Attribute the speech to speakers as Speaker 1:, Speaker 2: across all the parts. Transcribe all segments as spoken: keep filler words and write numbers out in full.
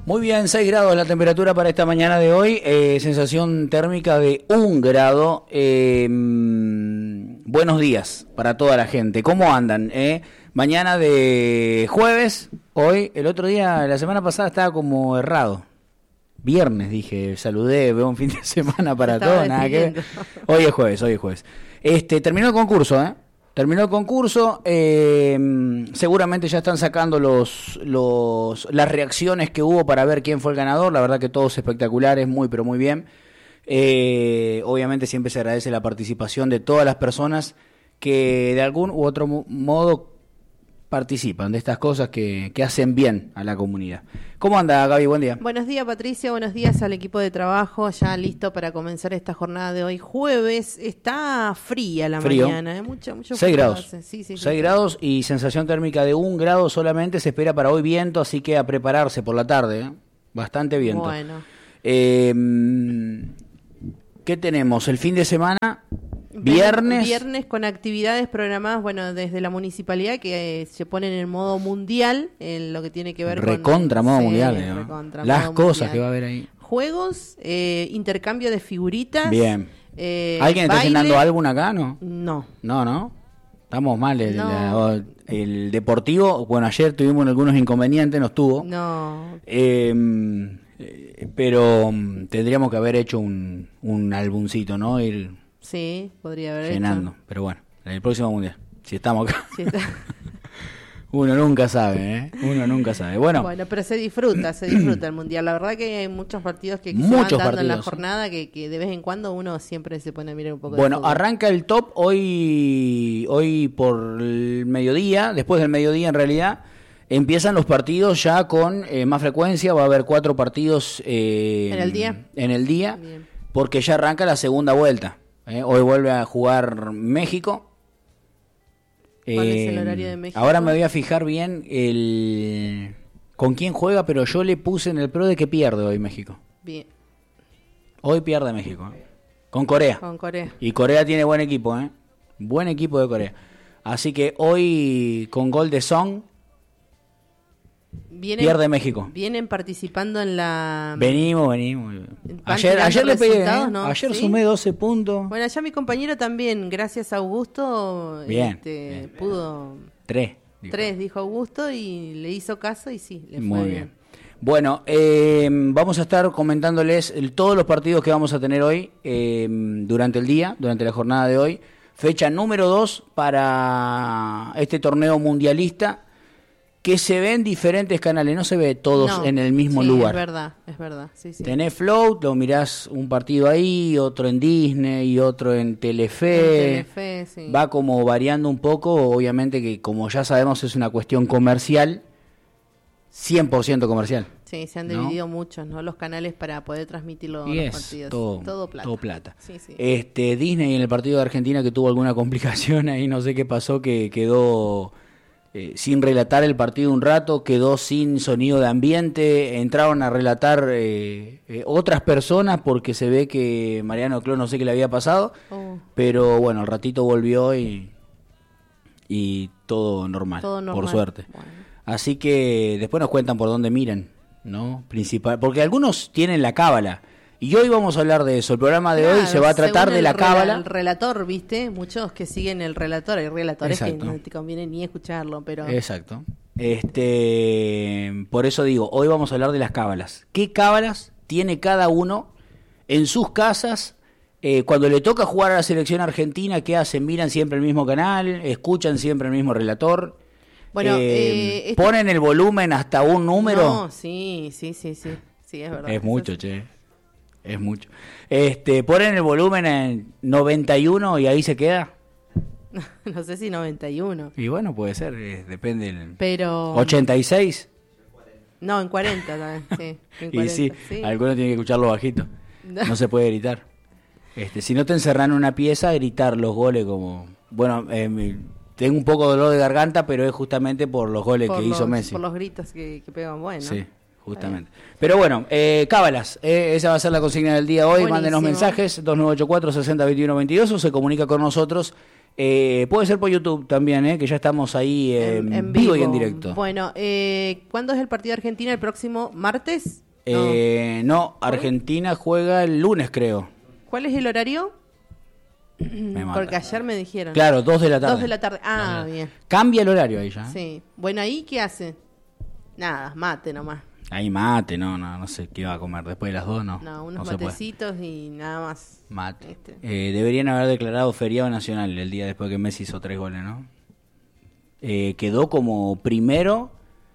Speaker 1: Muy bien, seis grados la temperatura para esta mañana de hoy, eh, sensación térmica de un grado. Eh, buenos días para toda la gente. ¿Cómo andan? Eh? Mañana de jueves, hoy, el otro día, la semana pasada estaba como errado. Viernes dije, saludé, veo un fin de semana para todos, nada que ver. Hoy es jueves, hoy es jueves. Este, terminó el concurso, ¿eh? Terminó el concurso, eh, seguramente ya están sacando los, los las reacciones que hubo para ver quién fue el ganador, la verdad que todos espectaculares, muy pero muy bien. Eh, obviamente siempre se agradece la participación de todas las personas que de algún u otro modo participan de estas cosas que, que hacen bien a la comunidad. ¿Cómo anda, Gaby? Buen día.
Speaker 2: Buenos días, Patricia. Buenos días al equipo de trabajo. Ya listo para comenzar esta jornada de hoy. Jueves. Está fría la
Speaker 1: Frío.
Speaker 2: mañana. ¿eh? Mucho, mucho
Speaker 1: seis grados.
Speaker 2: Sí, sí, sí,
Speaker 1: seis
Speaker 2: sí.
Speaker 1: grados y sensación térmica de un grado solamente. Se espera para hoy viento, así que a prepararse por la tarde. ¿eh? Bastante viento.
Speaker 2: Bueno.
Speaker 1: Eh, ¿Qué tenemos? El fin de semana... Viernes.
Speaker 2: Viernes con actividades programadas, bueno, desde la municipalidad que eh, se ponen en modo mundial, en lo que tiene que ver
Speaker 1: recontra
Speaker 2: con...
Speaker 1: Recontra modo
Speaker 2: sí,
Speaker 1: mundial, ¿no?
Speaker 2: recontra
Speaker 1: Las
Speaker 2: modo
Speaker 1: cosas
Speaker 2: mundial.
Speaker 1: que va a haber ahí.
Speaker 2: Juegos, eh, intercambio de figuritas.
Speaker 1: Bien.
Speaker 2: Eh,
Speaker 1: ¿Alguien está
Speaker 2: baile.
Speaker 1: llenando álbum acá, no?
Speaker 2: No.
Speaker 1: No, no. Estamos mal. El,
Speaker 2: No.
Speaker 1: la- el deportivo, bueno, ayer tuvimos algunos inconvenientes, nos tuvo.
Speaker 2: No.
Speaker 1: Eh, eh, pero mm, tendríamos que haber hecho un, un albumcito, ¿no? Ir
Speaker 2: Sí, podría haber
Speaker 1: llenando.
Speaker 2: hecho.
Speaker 1: Pero bueno, en el próximo mundial, si estamos acá.
Speaker 2: Sí, está.
Speaker 1: Uno nunca sabe, ¿eh? Uno nunca sabe. Bueno,
Speaker 2: Bueno, pero se disfruta, se disfruta el mundial. La verdad que hay muchos partidos que se
Speaker 1: Muchos
Speaker 2: van dando en la
Speaker 1: partidos.
Speaker 2: jornada que, que de vez en cuando uno siempre se pone a mirar un poco
Speaker 1: bueno,
Speaker 2: de fútbol.
Speaker 1: arranca el top hoy, hoy por el mediodía, después del mediodía en realidad, empiezan los partidos ya con eh, más frecuencia, va a haber cuatro partidos eh,
Speaker 2: ¿En el día?
Speaker 1: en el día,
Speaker 2: Bien.
Speaker 1: porque ya arranca la segunda vuelta. eh. Hoy vuelve a jugar México.
Speaker 2: ¿Cuál es el
Speaker 1: Eh,
Speaker 2: horario de México?
Speaker 1: Ahora me voy a fijar bien el con quién juega, pero yo le puse en el pro de que pierde hoy México.
Speaker 2: Bien,
Speaker 1: Hoy pierde México. ¿eh? Con Corea.
Speaker 2: con Corea.
Speaker 1: Y Corea tiene buen equipo, ¿eh? Buen equipo de Corea. Así que hoy, con gol de Song,
Speaker 2: Vienen,
Speaker 1: pierde México.
Speaker 2: Vienen participando en la...
Speaker 1: Venimos, venimos.
Speaker 2: ¿Van
Speaker 1: Ayer,
Speaker 2: tirando
Speaker 1: ayer le pegué, ¿eh?
Speaker 2: resultados, no?
Speaker 1: Ayer
Speaker 2: ¿Sí?
Speaker 1: sumé doce puntos.
Speaker 2: Bueno, allá mi compañero también, gracias a Augusto,
Speaker 1: Bien,
Speaker 2: este,
Speaker 1: bien.
Speaker 2: pudo...
Speaker 1: Tres. dijo.
Speaker 2: Tres, dijo Augusto, y le hizo caso y sí, le fue
Speaker 1: Muy
Speaker 2: bien.
Speaker 1: bien. Bueno, eh, vamos a estar comentándoles el- todos los partidos que vamos a tener hoy, eh, durante el día, durante la jornada de hoy. Fecha número dos para este torneo mundialista, que se ve en diferentes canales, no se ve todos
Speaker 2: No,
Speaker 1: en el mismo
Speaker 2: sí,
Speaker 1: lugar.
Speaker 2: es verdad, es verdad, sí, sí.
Speaker 1: Tenés Float, lo mirás un partido ahí, otro en Disney y otro en Telefe.
Speaker 2: En Telefe, sí.
Speaker 1: Va como variando un poco, obviamente que como ya sabemos es una cuestión comercial, cien por ciento comercial.
Speaker 2: Sí, se han
Speaker 1: ¿no?
Speaker 2: dividido muchos, ¿no? Los canales para poder transmitir los,
Speaker 1: Y
Speaker 2: los
Speaker 1: es
Speaker 2: partidos.
Speaker 1: todo,
Speaker 2: todo plata.
Speaker 1: todo plata.
Speaker 2: Sí, sí.
Speaker 1: Este, Disney en el partido de Argentina que tuvo alguna complicación ahí, no sé qué pasó, que quedó eh, sin relatar el partido un rato, quedó sin sonido de ambiente, entraron a relatar eh, eh, otras personas porque se ve que Mariano Clos no sé qué le había pasado,
Speaker 2: Oh,
Speaker 1: pero bueno, al ratito volvió y, y todo normal,
Speaker 2: todo normal.
Speaker 1: por suerte.
Speaker 2: Bueno.
Speaker 1: Así que después nos cuentan por dónde miran, ¿no? Principal, porque algunos tienen la cábala. Y hoy vamos a hablar de eso. El programa de hoy
Speaker 2: Claro,
Speaker 1: se va a tratar
Speaker 2: según
Speaker 1: de
Speaker 2: el
Speaker 1: la
Speaker 2: rela-
Speaker 1: cábala.
Speaker 2: El relator, ¿viste? Muchos que siguen el relator. Hay relatores
Speaker 1: Exacto.
Speaker 2: que no te conviene ni escucharlo, pero...
Speaker 1: Exacto. Este, por eso digo, hoy vamos a hablar de las cábalas. ¿Qué cábalas tiene cada uno en sus casas? Eh, cuando le toca jugar a la selección argentina, ¿qué hacen? ¿Miran siempre el mismo canal? ¿Escuchan siempre el mismo relator?
Speaker 2: Bueno,
Speaker 1: Eh,
Speaker 2: eh, esto-
Speaker 1: ¿Ponen el volumen hasta un número?
Speaker 2: No, sí, sí, sí, sí. Sí, es verdad.
Speaker 1: Es mucho,
Speaker 2: Eso-
Speaker 1: che. Es mucho. Este, ponen el volumen en noventa y uno y ahí se queda.
Speaker 2: No sé si noventa y uno.
Speaker 1: Y bueno, puede ser, eh, depende del...
Speaker 2: Pero...
Speaker 1: ochenta y seis.
Speaker 2: No, en cuarenta también, sí. En
Speaker 1: Y
Speaker 2: cuarenta,
Speaker 1: sí,
Speaker 2: sí.
Speaker 1: algunos tienen que escucharlo bajito. No se puede gritar. Este, si no te encerran en una pieza, gritar los goles como... Bueno, eh, mi- tengo un poco de dolor de garganta, pero es justamente por los goles
Speaker 2: por
Speaker 1: que
Speaker 2: los,
Speaker 1: hizo Messi.
Speaker 2: Por los gritos que, que pegan, bueno.
Speaker 1: Sí, justamente. Pero bueno, eh, cábalas, eh, esa va a ser la consigna del día hoy.
Speaker 2: Buenísimo.
Speaker 1: Mándenos mensajes, dos nueve ocho cuatro, seis cero dos uno dos dos, o se comunica con nosotros Eh, puede ser por YouTube también, eh, que ya estamos ahí eh, en, en vivo. vivo y en directo.
Speaker 2: Bueno, eh, ¿cuándo es el partido de Argentina? ¿El próximo martes?
Speaker 1: Eh, no, no Argentina juega el lunes, creo.
Speaker 2: ¿Cuál es el horario?
Speaker 1: Me mata.
Speaker 2: Porque ayer me dijeron.
Speaker 1: Claro, dos de la tarde.
Speaker 2: Dos de la tarde. Ah, bien.
Speaker 1: Cambia el horario ahí ya.
Speaker 2: Sí. Bueno, ¿ahí qué hace? Nada, mate nomás.
Speaker 1: Ahí mate, no, no, no sé qué va a comer después de las dos, no.
Speaker 2: No, unos
Speaker 1: no
Speaker 2: matecitos y nada más.
Speaker 1: Mate. Este. Eh, deberían haber declarado feriado nacional el día después que Messi hizo tres goles, ¿no? Eh, quedó como primero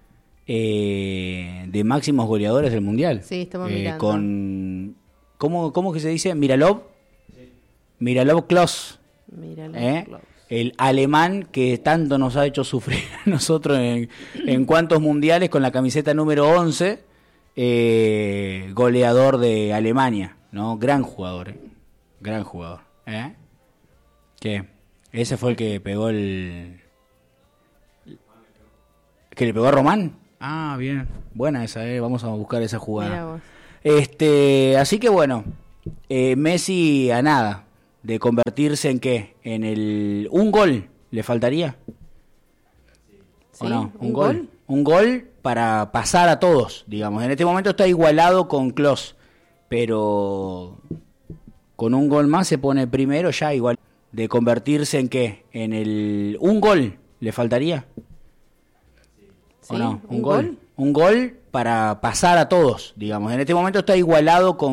Speaker 1: eh, de máximos goleadores del Mundial.
Speaker 2: Sí, estamos
Speaker 1: eh,
Speaker 2: mirando.
Speaker 1: Con, ¿cómo, ¿Cómo que se dice? Miralov. Sí. Miralov Klose.
Speaker 2: Miralov
Speaker 1: ¿Eh?
Speaker 2: Klose.
Speaker 1: El alemán que tanto nos ha hecho sufrir a nosotros en, en cuantos mundiales con la camiseta número once, eh, goleador de Alemania, ¿no? Gran jugador, ¿eh? Gran jugador. ¿Eh? ¿Qué? Ese fue el que pegó el... ¿Que le pegó a Román? Ah, bien. Buena esa, ¿eh? Vamos a buscar esa jugada. Este, así que bueno, eh, Messi a nada. ¿De convertirse en qué? ¿En el un gol le faltaría?
Speaker 2: ¿Sí?
Speaker 1: ¿O no? ¿Un,
Speaker 2: ¿Un
Speaker 1: gol?
Speaker 2: gol?
Speaker 1: Un gol para pasar a todos, digamos. En este momento está igualado con Klose, pero con un gol más se pone primero ya igual. ¿De convertirse en qué? ¿En el un gol le faltaría?
Speaker 2: ¿Sí?
Speaker 1: ¿O no? ¿Un,
Speaker 2: ¿Un
Speaker 1: gol?
Speaker 2: gol?
Speaker 1: Un gol para pasar a todos, digamos. En este momento está igualado con